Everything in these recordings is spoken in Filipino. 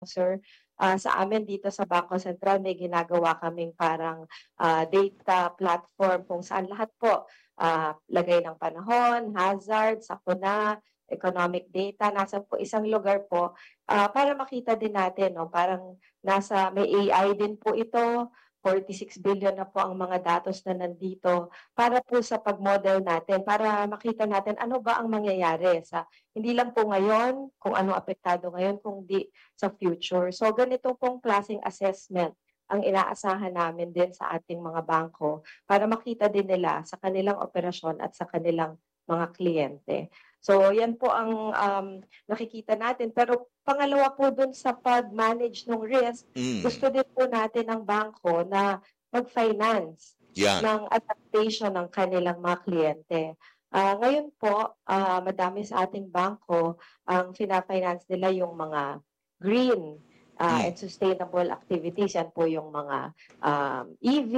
sir. Sa amin dito sa Bangko Sentral may ginagawa kaming parang data platform kung saan lahat po, lagay ng panahon, hazard, sakuna, economic data, nasa po isang lugar po, para makita din natin 'no, parang may AI din po ito, 46 billion na po ang mga datos na nandito para po sa pag-model natin, para makita natin ano ba ang mangyayari hindi lang po ngayon, kung ano apektado ngayon, kundi sa future. So ganito pong klaseng assessment ang inaasahan namin din sa ating mga bangko para makita din nila sa kanilang operasyon at sa kanilang mga kliyente. So yan po ang nakikita natin. Pero pangalawa po dun sa pag-manage ng risk, gusto din po natin ng bangko na mag-finance Yan. ng adaptation ng kanilang mga kliyente. Ngayon po, madami sa ating bangko ang fina-finance nila yung mga green and sustainable activities. Yan po yung mga EV,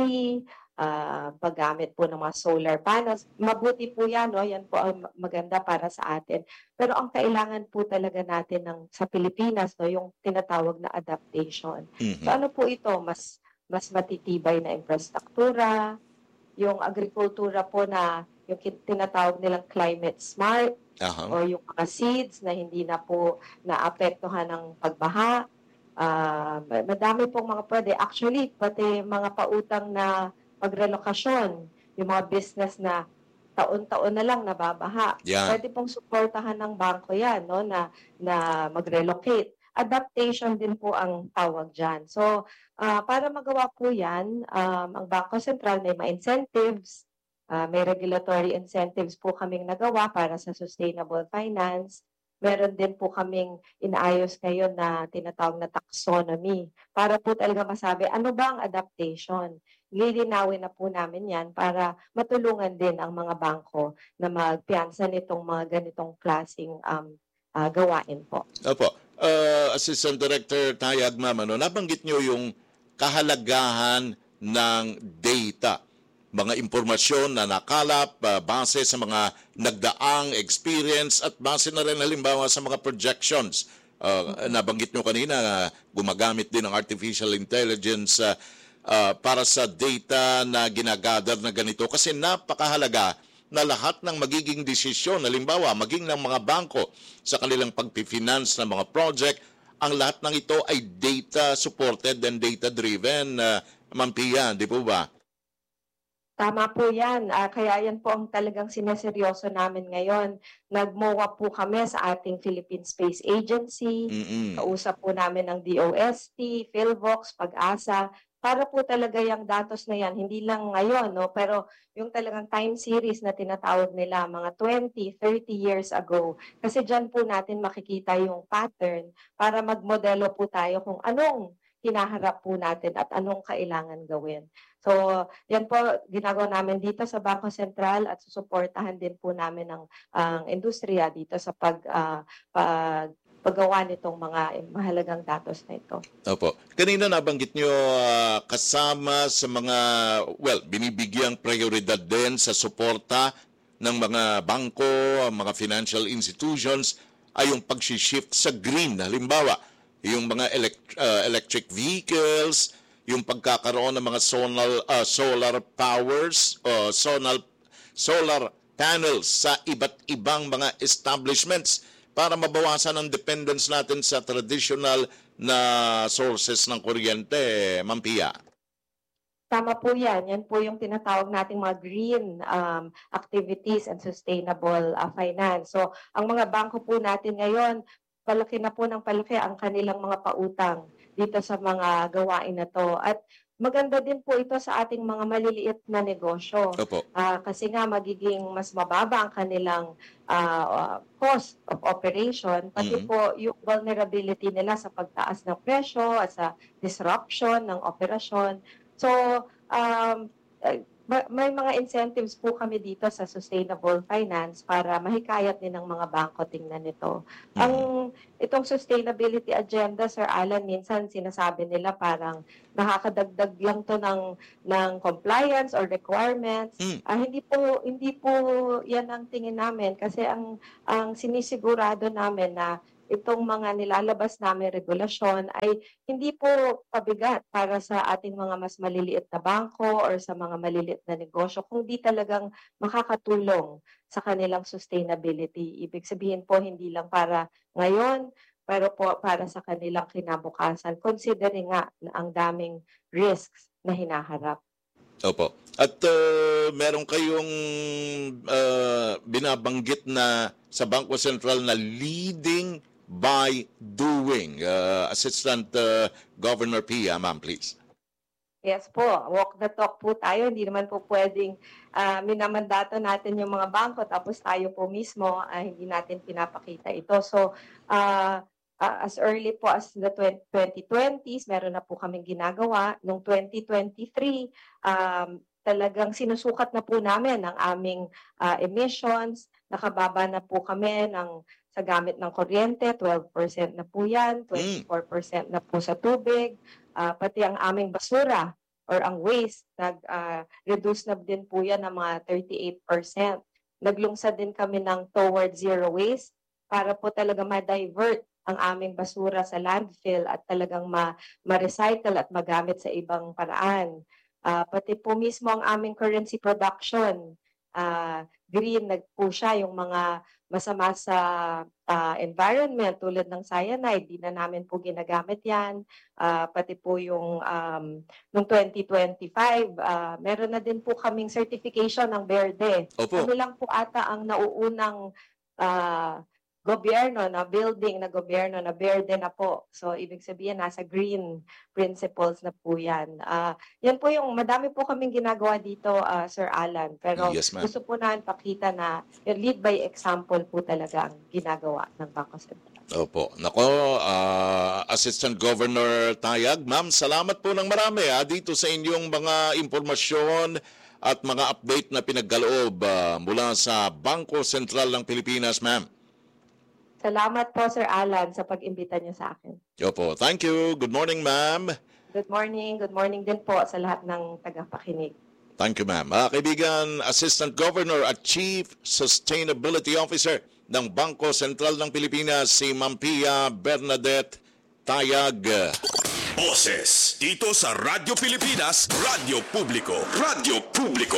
paggamit po ng mga solar panels. Mabuti po yan, no? Yan po ang maganda para sa atin. Pero ang kailangan po talaga natin sa Pilipinas, no, yung tinatawag na adaptation. So ano po ito? Mas matitibay na infrastruktura, yung agrikultura po na yung tinatawag nilang climate smart, o yung mga seeds na hindi na po naapektuhan ng pagbaha. Madami pong mga pwede. Actually, pati mga pautang na pagrelokasyon, yung mga business na taon-taon na lang nababaha. Pwede pong suportahan ng bangko yan, no, na mag-relocate. Adaptation din po ang tawag dyan. So, para magawa po yan, ang Bangko Sentral may mga incentives, may regulatory incentives po kaming nagawa para sa sustainable finance. Meron din po kaming inaayos ngayon na tinatawag na taxonomy para po talaga masabi ano ba ang adaptation. Lilinawin na po namin yan para matulungan din ang mga bangko na magpiyansa nitong mga ganitong klaseng gawain po. Opo. Assistant Director Tayag, ma'am, nabanggit nyo yung kahalagahan ng data, mga impormasyon na nakalap base sa mga nagdaang experience at base na rin halimbawa sa mga projections. Nabanggit nyo kanina, gumagamit din ng artificial intelligence para sa data na ginagather na ganito kasi napakahalaga na lahat ng magiging desisyon, halimbawa, maging ng mga bangko sa kanilang pag-finance ng mga project, ang lahat ng ito ay data-supported and data-driven. Ma'am Pia, di po ba? Tama po yan. Kaya yan po ang talagang sineseryoso namin ngayon. Nag-MOA po kami sa ating Philippine Space Agency. Kausap po namin ng DOST, PhilVox, Pag-asa, para po talaga yung datos na yan, hindi lang ngayon, no? Pero yung talagang time series na tinatawag nila, mga 20, 30 years ago. Kasi dyan po natin makikita yung pattern para magmodelo po tayo kung anong hinaharap po natin at anong kailangan gawin. So, yan po ginagawa namin dito sa Bangko Sentral at susuportahan din po namin ang industriya dito sa paggawa nitong mga mahalagang datos na ito. Opo. Kanina nabanggit nyo kasama sa mga, binibigyang prioridad din sa suporta ng mga bangko, mga financial institutions ay yung pag-shift sa green. Halimbawa, yung mga electric vehicles, yung pagkakaroon ng mga solar powers, solar panels sa iba't ibang mga establishments para mabawasan ang dependence natin sa traditional na sources ng kuryente, Ma'am Pia. Tama po yan. Yan po yung tinatawag nating mga green activities and sustainable finance. So, ang mga bangko po natin ngayon, palaki na po ng palaki ang kanilang mga pautang dito sa mga gawain na to. At maganda din po ito sa ating mga maliliit na negosyo. Kasi nga magiging mas mababa ang kanilang cost of operation, pati po yung vulnerability nila sa pagtaas ng presyo at sa disruption ng operasyon. So, may mga incentives po kami dito sa sustainable finance para mahikayat din ng mga bangko tingnan ito. Itong sustainability agenda, Sir Alan, minsan sinasabi nila parang nakakadagdag lang to ng compliance or requirements. Hindi po yan ang tingin namin kasi ang sinisigurado namin na itong mga nilalabas namin regulasyon ay hindi po pabigat para sa ating mga mas maliliit na bangko or sa mga maliliit na negosyo, kundi talagang makakatulong sa kanilang sustainability. Ibig sabihin po hindi lang para ngayon, pero po para sa kanilang kinabukasan, considering nga na ang daming risks na hinaharap. Opo. At meron kayong binabanggit na sa Bangko Sentral na leading by doing. Assistant Governor Pia, ma'am, please. Yes po, walk the talk po tayo. Hindi naman po pwedeng minamandato natin yung mga bangko tapos tayo po mismo hindi natin pinapakita ito. So, as early po as the 2020s, meron na po kaming ginagawa. Noong 2023, talagang sinusukat na po namin ang aming emissions. Nakababa na po kami sa gamit ng kuryente, 12% na po yan, 24% na po sa tubig, pati ang aming basura or ang waste, nag-reduce na din po yan ng mga 38%. Naglungsad din kami ng towards zero waste para po talaga ma-divert ang aming basura sa landfill at talagang ma-recycle at magamit sa ibang paraan. Pati po mismo ang aming currency production, green po siya, yung mga masama sa environment tulad ng cyanide, di na namin po ginagamit yan. Pati po yung noong 2025, meron na din po kaming certification ng Verde. Opo. Kami lang po ata ang nauunang gobyerno na building na gobyerno na Verde na po. So, ibig sabihin, nasa green principles na po yan. Yan po yung, madami po kaming ginagawa dito, Sir Alan. Pero Yes, ma'am. gusto po namin pakita na yung lead by example po talaga ang ginagawa ng Bangko Sentral. Opo. Nako, Assistant Governor Tayag, ma'am, salamat po ng marami dito sa inyong mga impormasyon at mga update na pinagkaloob mula sa Bangko Sentral ng Pilipinas, ma'am. Salamat po, Sir Alan, sa pag-imbita niyo sa akin. Opo. Thank you. Good morning, ma'am. Good morning. Good morning din po sa lahat ng tagapakinig. Thank you, ma'am. Kaibigan, Assistant Governor at Chief Sustainability Officer ng Bangko Sentral ng Pilipinas, si Ma'am Pia Bernadette Tayag. Boses dito sa Radyo Pilipinas, Radyo Publiko, Radyo Publiko,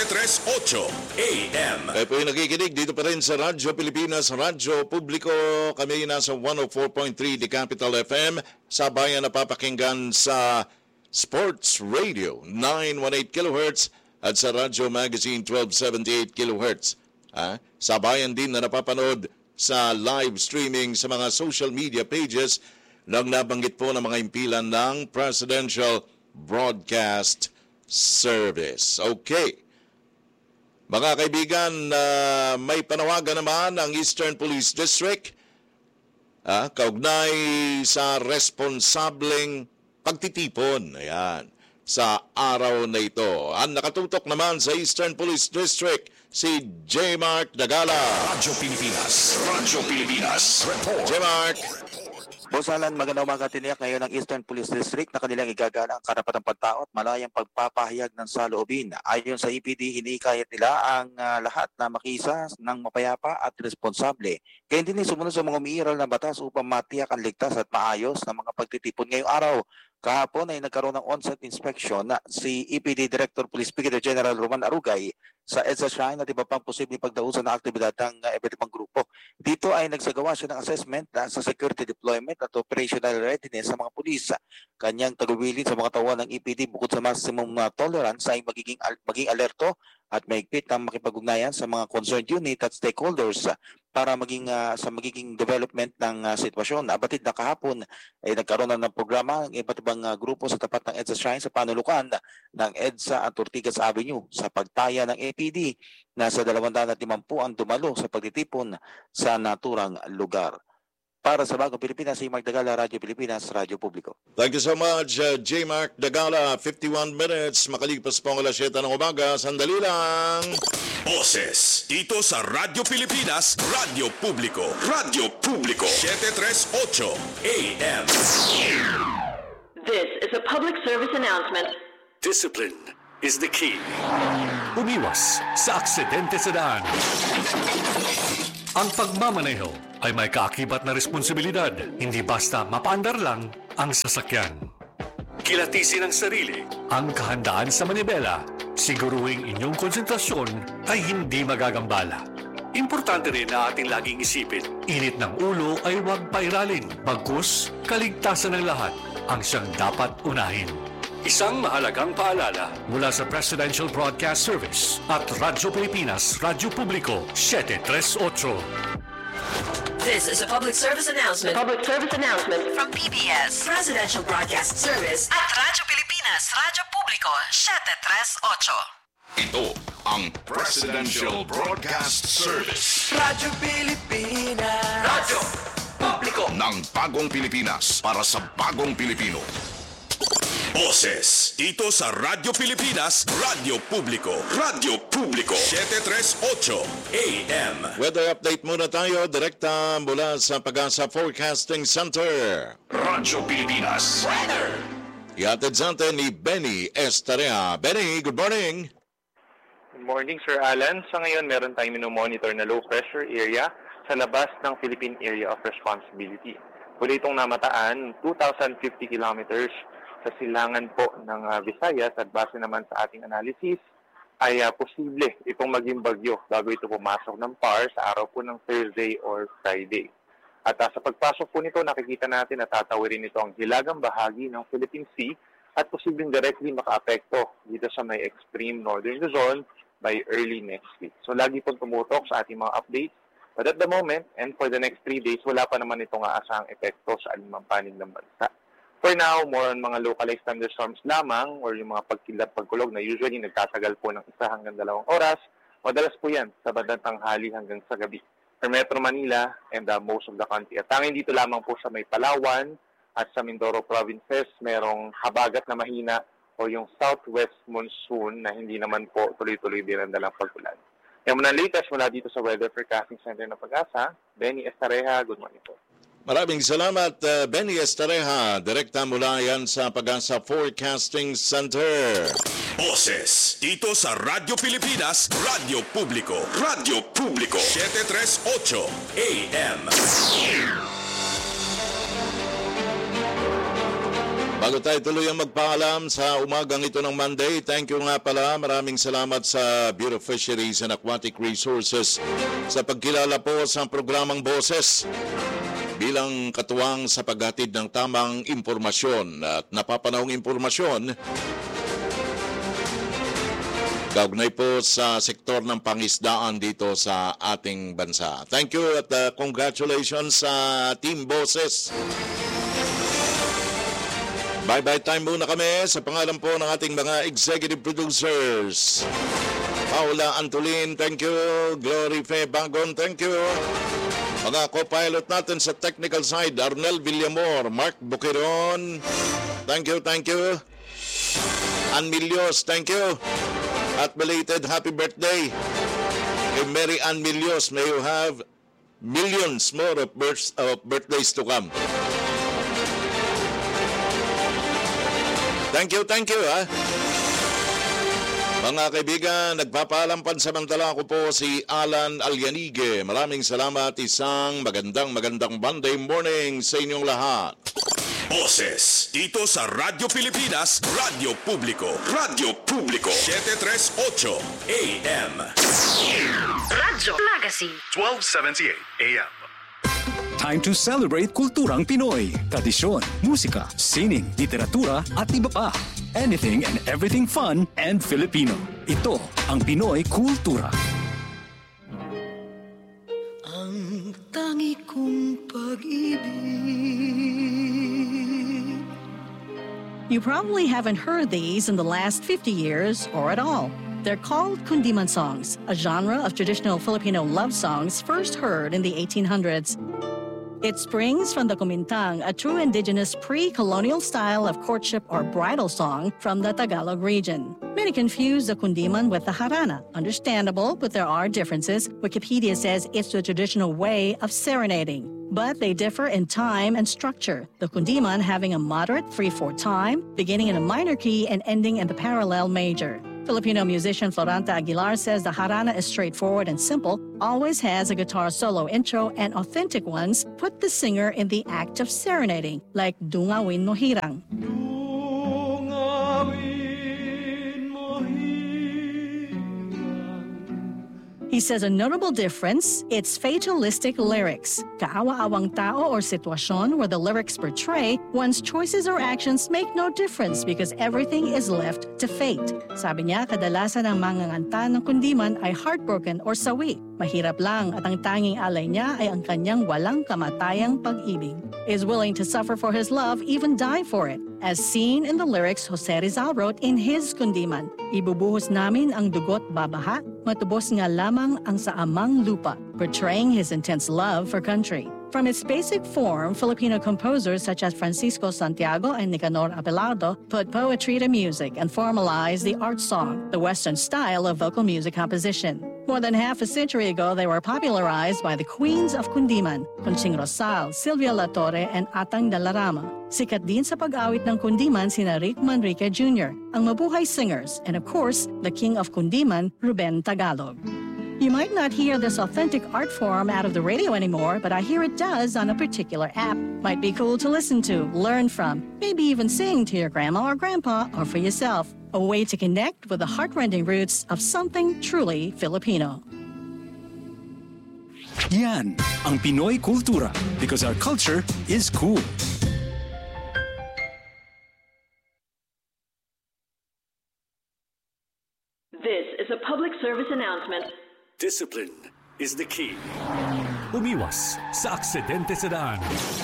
738 AM. Kayo po yung nakikinig dito pa rin sa Radyo Pilipinas, Radyo Publiko. Kami nasa 104.3 The Capital FM. Sabayan napapakinggan sa Sports Radio 918 kHz at sa Radyo Magazine 1278 kHz. Sabayan din na napapanood sa live streaming sa mga social media pages nang nabanggit po ng mga impilan ng Presidential Broadcast Service. Okay. Mga kaibigan, may panawagan naman ang Eastern Police District kaugnay sa responsableng pagtitipon. Ayan, sa araw na ito. Ang nakatutok naman sa Eastern Police District, si J. Mark Dagala. Radyo Pilipinas, report. J. Mark. Boss Alan, magandang umaga, tiniyak ngayon ng Eastern Police District na kanilang igagana ang karapatang pagtao at malayang pagpapahayag ng saloobin. Ayon sa EPD, hinikayat nila ang lahat na makisa ng mapayapa at responsable. Kaya din sumunod sa mga umiiral na batas upang matiyak ang ligtas at maayos na mga pagtitipon ngayong araw. Kahapon ay nagkaroon ng on-site inspection na si EPD Director Police Brigadier General Roman Arugay sa EDSA Shrine at iba pang posibleng pagdausan ng aktibidad ng iba't ibang grupo. Dito ay nagsagawa siya ng assessment sa security deployment at operational readiness sa mga pulis. Kanyang tagubilin sa mga tauhan ng EPD bukod sa maximum tolerance ay maging alerto at mahigpit ang makipag-ugnayan sa mga concerned unit at stakeholders para magiging development ng sitwasyon. Abatid na kahapon ay nagkaroon ng programa ng iba't ibang grupo sa tapat ng EDSA Shrine sa panulukan ng EDSA at Ortigas Avenue sa pagtaya ng APD na sa 250 ang dumalo sa pagtitipon sa naturang lugar. Para sa Bagong Pilipinas, si Mark Dagala, Radyo Pilipinas, Radyo Publiko. Thank you so much, J. Mark Dagala. 51 minutes, makalipas po ang alas 7 ng umaga. Sandali lang. Boses dito sa Radyo Pilipinas, Radyo Publiko, Radyo Publiko, 738 AM. This is a public service announcement. Discipline is the key. Umiwas sa aksidente sa daan. Ang pagmamaneho ay may kaakibat na responsibilidad. Hindi basta mapaandar lang ang sasakyan. Kilatisin ang sarili, ang kahandaan sa manibela. Siguruhing inyong konsentrasyon ay hindi magagambala. Importante rin na ating laging isipin, init ng ulo ay huwag pairalin. Bagkus, kaligtasan ng lahat ang siyang dapat unahin. Isang mahalagang paalala mula sa Presidential Broadcast Service at Radyo Pilipinas, Radyo Publiko, 738. This is a public service announcement. Public service announcement. From PBS, Presidential Broadcast Service at Radyo Pilipinas, Radyo Publiko, 738. Ito ang Presidential Broadcast Service. Radyo Pilipinas. Radyo Publiko. Ng bagong Pilipinas para sa bagong Pilipino. Boses dito sa Radyo Pilipinas, Radyo Publiko. Radyo Publiko 738 AM. Weather update muna tayo, direkta mula sa Pag-asa Forecasting Center. Radyo Pilipinas Weather. Ihatid sa atin ni Benny Estarea. Benny, good morning. Good morning, Sir Alan. Sa ngayon, meron tayong minomonitor na low pressure area sa labas ng Philippine Area of Responsibility. Muli itong namataan, 2,050 kilometers sa silangan po ng Visayas at base naman sa ating analysis ay posible itong maging bagyo bago ito pumasok ng PAR sa araw po ng Thursday or Friday. At sa pagpasok po nito, nakikita natin na tatawirin ito ang hilagang bahagi ng Philippine Sea at posibleng directly makaapekto dito sa may extreme northern Luzon by early next week. So lagi pong tumutok sa ating mga updates. But at the moment, and for the next 3 days, wala pa naman itong aasahang epekto sa alinmang panig ng bansa. For now, more on mga localized thunderstorms lamang or yung mga pagkulog na usually nagtatagal po ng 1 hanggang 2 oras. Madalas po yan sa bandang tanghali hanggang sa gabi. For Metro Manila and most of the country. At tanging dito lamang po sa may Palawan at sa Mindoro provinces, merong habagat na mahina o yung southwest monsoon na hindi naman po tuloy-tuloy din ang dalang pag-ulan. Yan muna latest mula dito sa Weather Forecasting Center ng Pag-asa. Benny Estareja, good morning po. Maraming salamat, Benny Estareja. Direkta mula yan sa Pag-asa Forecasting Center. Boses dito sa Radyo Pilipinas, Radyo Publiko. Radyo Publiko 738 AM. Bago tayo tuloy ang magpaalam sa umagang ito ng Monday, thank you nga pala. Maraming salamat sa Bureau of Fisheries and Aquatic Resources sa pagkilala po sa programang Boses bilang katuwang sa paghatid ng tamang impormasyon at napapanahong impormasyon kaugnay po sa sektor ng pangisdaan dito sa ating bansa. Thank you at congratulations sa Team Boses. Bye-bye time muna kami sa pangalan po ng ating mga executive producers. Paula Antolin, thank you. Glory Fe Bagon, thank you. Mga co-pilot natin sa technical side, Arnel Villamor, Mark Buquiron, thank you, thank you. Ann Milios, thank you. At belated happy birthday kay Mary Ann Milios. May you have millions more of birthdays to come. Thank you, ha. Mga kaibigan, nagpapaalam pansamantala ko po si Alan Alyanige. Maraming salamat. Isang magandang Monday morning sa inyong lahat. Boses dito sa Radyo Pilipinas, Radyo Publiko. Radyo Publiko 738 AM. Radyo Magazine 1278 AM. Time to celebrate kulturang Pinoy. Tradisyon, musika, sining, literatura at iba pa. Anything and everything fun and Filipino. Ito ang Pinoy Kultura. Ang tangi kong pag-ibig. You probably haven't heard these in the last 50 years or at all. They're called kundiman songs, a genre of traditional Filipino love songs first heard in the 1800s. It springs from the kumintang, a true indigenous pre-colonial style of courtship or bridal song from the Tagalog region. Many confuse the kundiman with the harana. Understandable, but there are differences. Wikipedia says it's the traditional way of serenading, but they differ in time and structure. The kundiman having a moderate 3/4 time, beginning in a minor key and ending in the parallel major. Filipino musician Floranta Aguilar says the jarana is straightforward and simple, always has a guitar solo intro, and authentic ones put the singer in the act of serenading, like Dungawin Mo Hirang. He says a notable difference, it's fatalistic lyrics. Kaawa-awang tao or sitwasyon where the lyrics portray one's choices or actions make no difference because everything is left to fate. Sabi niya, kadalasan ang manganganta ng kundiman ay heartbroken or sawi. Mahirap lang at ang tanging alay niya ay ang kanyang walang kamatayang pag-ibig. Is willing to suffer for his love, even die for it. As seen in the lyrics Jose Rizal wrote in his kundiman, ibubuhos namin ang dugot babaha, matubos nga lamang ang sa amang lupa, portraying his intense love for country. From its basic form, Filipino composers such as Francisco Santiago and Nicanor Abelardo put poetry to music and formalized the art song, the Western style of vocal music composition. More than half a century ago, they were popularized by the queens of Kundiman, Conching Rosal, Silvia La Torre, and Atang Dalarama. Sikat din sa pag-awit ng Kundiman sina Rick Manrique Jr., ang mabuhay singers, and of course, the king of Kundiman, Ruben Tagalog. You might not hear this authentic art form out of the radio anymore, but I hear it does on a particular app. Might be cool to listen to, learn from, maybe even sing to your grandma or grandpa or for yourself. A way to connect with the heartrending roots of something truly Filipino. Yan ang Pinoy Kultura because our culture is cool. This is a public service announcement. Discipline is the key. Umiwas sa aksidente sa daan.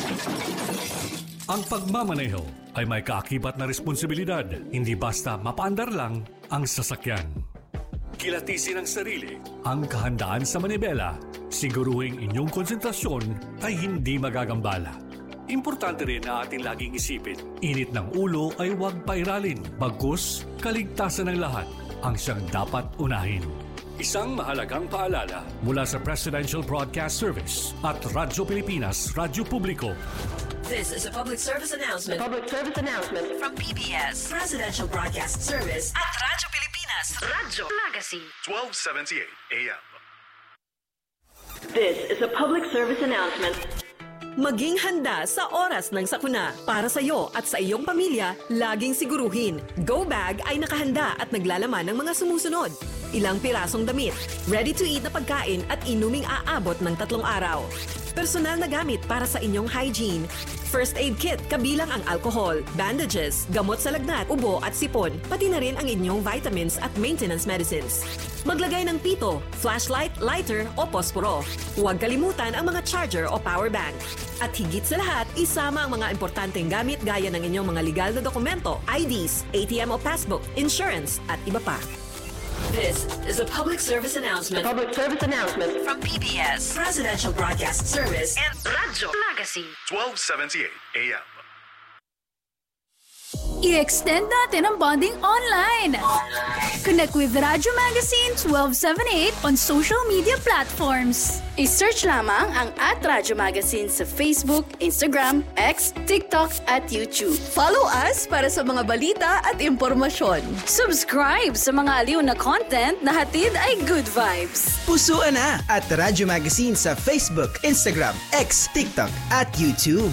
Ang pagmamaneho ay may kaakibat na responsibilidad, hindi basta mapaandar lang ang sasakyan. Kilatisin ang sarili, ang kahandaan sa manibela, siguruhing inyong konsentrasyon ay hindi magagambala. Importante rin na ating laging isipin, init ng ulo ay huwag pairalin, bagkus kaligtasan ng lahat ang siyang dapat unahin. Isang mahalagang paalala mula sa Presidential Broadcast Service at Radyo Pilipinas, Radyo Publiko. This is a public service announcement. Public service announcement From PBS, Presidential Broadcast Service at Radyo Pilipinas, Radyo Magazine. 1278 AM. This is a public service announcement. Maging handa sa oras ng sakuna. Para sa iyo at sa iyong pamilya, laging siguruhin. Go Bag ay nakahanda at naglalaman ng mga sumusunod. Ilang pirasong damit, ready-to-eat na pagkain at inuming aabot ng 3 araw. Personal na gamit para sa inyong hygiene. First aid kit kabilang ang alcohol, bandages, gamot sa lagnat, ubo at sipon, pati na rin ang inyong vitamins at maintenance medicines. Maglagay ng pito, flashlight, lighter o posporo. Huwag kalimutan ang mga charger o power bank. At higit sa lahat, isama ang mga importanteng gamit gaya ng inyong mga legal na dokumento, IDs, ATM o passbook, insurance at iba pa. This is a public service announcement. Public service announcement From PBS, Presidential Broadcast Service and Radyo Magazine. 1278 AM. I-extend natin ang bonding online. Connect with Radyo Magazine 1278 on social media platforms. I-search lamang ang @Radyo Magazine sa Facebook, Instagram, X, TikTok at YouTube. Follow us para sa mga balita at impormasyon. Subscribe sa mga aliw na content na hatid ay good vibes. Pusuan na at Radyo Magazine sa Facebook, Instagram, X, TikTok at YouTube.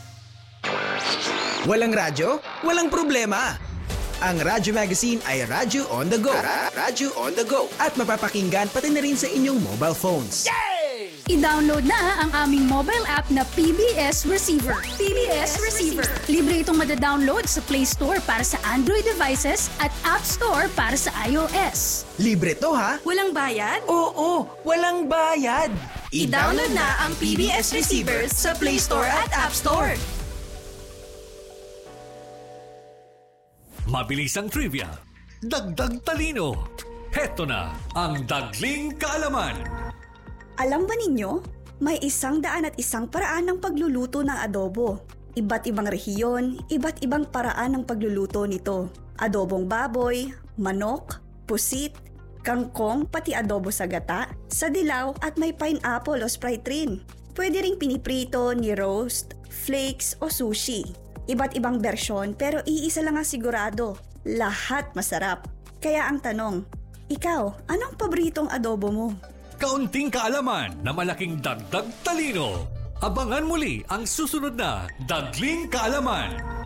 Walang radyo? Walang problema! Ang Radyo Magazine ay radyo on the go. Radyo on the go. At mapapakinggan pati na rin sa inyong mobile phones. Yay! I-download na ang aming mobile app na PBS Receiver. PBS Receiver. Libre itong madadownload sa Play Store para sa Android devices at App Store para sa iOS. Libre to ha? Walang bayad? Oo, walang bayad. I-download na ang PBS Receiver sa Play Store at App Store. Mabilisang trivia, dagdag talino. Heto na ang Dagling Kaalaman. Alam ba ninyo, may 101 paraan ng pagluluto ng adobo. Iba't ibang rehiyon, iba't ibang paraan ng pagluluto nito. Adobong baboy, manok, pusit, kangkong, pati adobo sa gata, sa dilaw at may pineapple o Sprite rin. Pwede ring piniprito, ni-roast, flakes o sushi. Iba't ibang bersyon pero iisa lang ang sigurado, lahat masarap. Kaya ang tanong, ikaw, anong paboritong adobo mo? Kaunting kaalaman na malaking dagdag talino. Abangan muli ang susunod na Dagling Kaalaman.